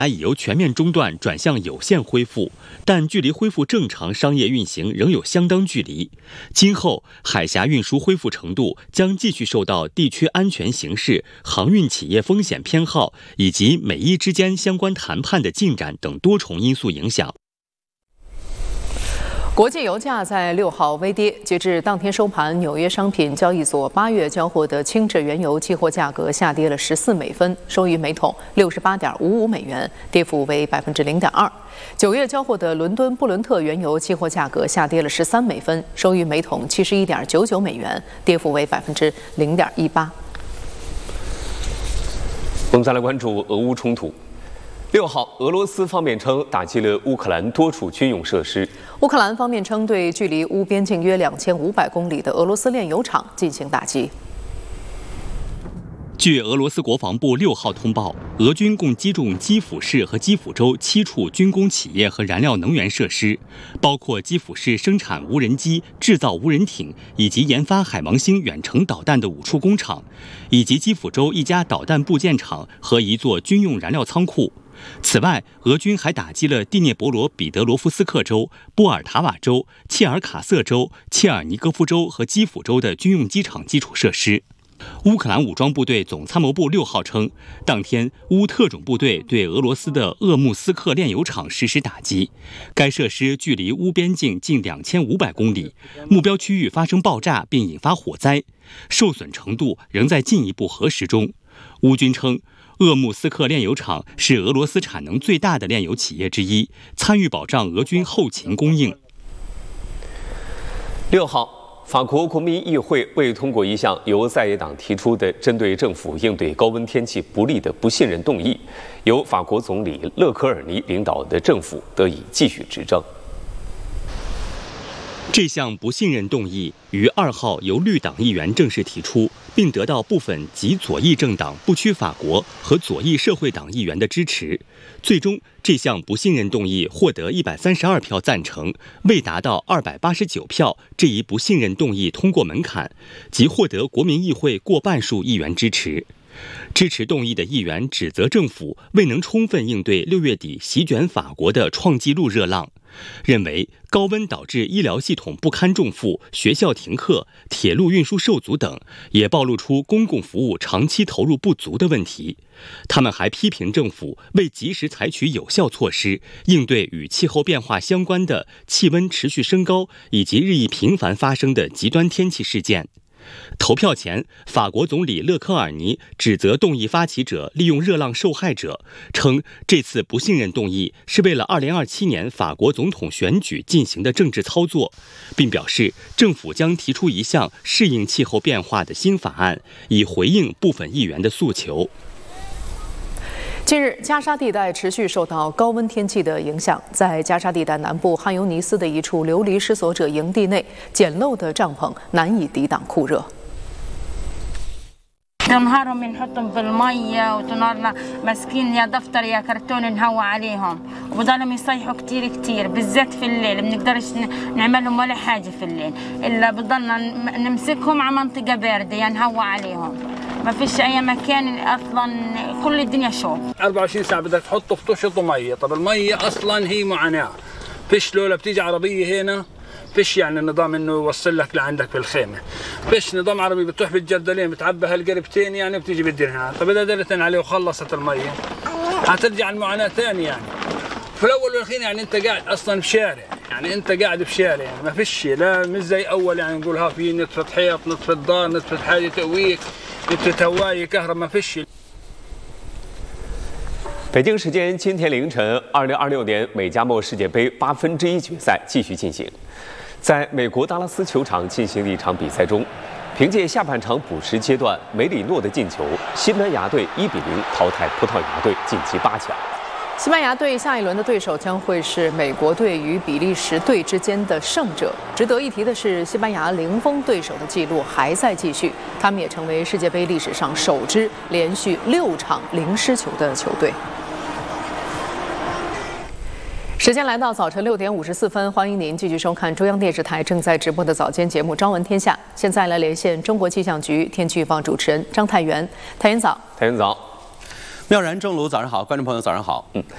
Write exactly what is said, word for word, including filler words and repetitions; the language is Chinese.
已由全面中断转向有限恢复，但距离恢复正常商业运行仍有相当距离。今后海峡运输恢复程度将继续受到地区安全形势、航运企业风险偏好以及美伊之间相关谈判的进展等多重因素影响。 国际油价在六号微跌，截至当天收盘，纽约商品交易所八月交货的轻质原油期货价格下跌了十四美分，收于每桶六十八点五五美元，跌幅为百分之零点二。九月交货的伦敦布伦特原油期货价格下跌了十三美分，收于每桶七十一点九九美元，跌幅为百分之零点一八。 我们再来关注俄乌冲突。六号，俄罗斯方面称打击了乌克兰多处军用设施。 乌克兰方面称对距离乌边境约两千五百公里的俄罗斯炼油厂进行打击。 据俄罗斯国防部六号通报，俄军共击中基辅市和基辅州七处军工企业和燃料能源设施，包括基辅市生产无人机、制造无人艇以及研发海王星远程导弹的五处工厂，以及基辅州一家导弹部件厂和一座军用燃料仓库。此外，俄军还打击了第聂伯罗彼得罗夫斯克州、波尔塔瓦州、切尔卡瑟州、切尔尼戈夫州和基辅州的军用机场基础设施。乌克兰武装部队总参谋部六号称，当天乌特种部队对俄罗斯的鄂木斯克炼油厂实施打击，该设施距离乌边境近两千五百公里，目标区域发生爆炸并引发火灾，受损程度仍在进一步核实中。乌军称，鄂木斯克炼油厂是俄罗斯产能最大的炼油企业之一，参与保障俄军后勤供应。 六号，法国国民议会未通过一项由在野党提出的针对政府应对高温天气不利的不信任动议，由法国总理勒科尔尼领导的政府得以继续执政。 这项不信任动议于二号由绿党议员正式提出，并得到部分极左翼政党不屈法国和左翼社会党议员的支持。最终，这项不信任动议获得一百三十二票赞成，未达到二百八十九票这一不信任动议通过门槛，即获得国民议会过半数议员支持。支持动议的议员指责政府未能充分应对六月底席卷法国的创纪录热浪，认为高温导致医疗系统不堪重负、学校停课、铁路运输受阻等，也暴露出公共服务长期投入不足的问题。他们还批评政府未及时采取有效措施，应对与气候变化相关的气温持续升高以及日益频繁发生的极端天气事件。投票前，法国总理勒科尔尼指责动议发起者利用热浪受害者，称这次不信任动议是为了二零二七年法国总统选举进行的政治操作，并表示政府将提出一项适应气候变化的新法案，以回应部分议员的诉求。 近日，加沙地带持续受到高温天气的影响，在加沙地带南部汉尤尼斯的一处流离失所者营地内，简陋的帐篷难以抵挡酷热。 تنهارهم بنحطهم في المية وتنارنا ماسكين يا دفتر يا كرتون نهوى عليهم وبضلهم يصيحوا كتير كتير بالذات في الليل بنقدرش نعملهم ولا حاجة في الليل إلا بضلنا نمسكهم على منطقة باردة يا نهوى عليهم ما فيش أي مكان أصلا كل الدنيا شوب أربعة وعشرين ساعة بدك تحطه في طشط مية طب المية أصلا هي معاناة فيش لولا بتيجي عربية هنا فيش يعني نظام انه يوصل لك لعندك في الخيمه فيش نظام عربي بتروح بالجردلين بتعبى هالقربتين يعني بتيجي بالدرهم طب اذا درتن عليه وخلصت الميه هترجع المعاناه ثاني يعني في الاول والاخير يعني انت قاعد اصلا بشارع يعني انت قاعد بشارع يعني ما فيش لا مش زي اول يعني نقول ها في نطفه حيط نطفه دار نطفه حاجه تقويك نطفه هوايه كهرباء ما فيش。 北京时间今天凌晨，二零二六年美加墨世界杯八分之一决赛继续进行。在美国达拉斯球场进行的一场比赛中，凭借下半场补时阶段梅里诺的进球，西班牙队一比零淘汰葡萄牙队，晋级八强。 西班牙队下一轮的对手将会是美国队与比利时队之间的胜者。值得一提的是，西班牙零封对手的记录还在继续，他们也成为世界杯历史上首支连续六场零失球的球队。时间来到早晨六点五十四分，欢迎您继续收看中央电视台正在直播的早间节目《朝闻天下》。现在来连线中国气象局天气预报主持人张太原。太原早， 太原早。 妙然正卢，早上好，观众朋友早上好。 嗯，